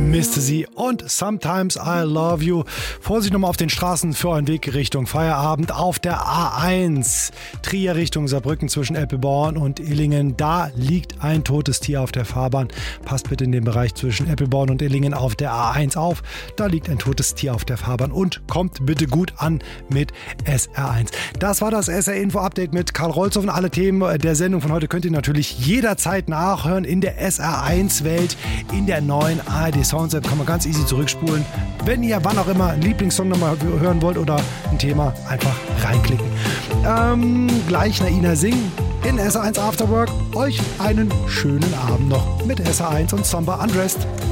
Misste sie und Sometimes I Love You. Vorsicht nochmal auf den Straßen für euren Weg Richtung Feierabend auf der A1. Trier Richtung Saarbrücken zwischen Eppelborn und Illingen. Da liegt ein totes Tier auf der Fahrbahn. Passt bitte in den Bereich zwischen Eppelborn und Illingen auf der A1 auf. Da liegt ein totes Tier auf der Fahrbahn und kommt bitte gut an mit SR1. Das war das SR Info Update mit Karl Rolzhoff und alle Themen der Sendung von heute könnt ihr natürlich jederzeit nachhören in der SR1 Welt, in der neuen ARD Sounds App kann man ganz easy zurückspulen. Wenn ihr wann auch immer einen Lieblingssong nochmal hören wollt oder ein Thema, einfach reinklicken. Gleich Naina Singh in SR1 Afterwork. Euch einen schönen Abend noch mit SR1 und Samba Undressed.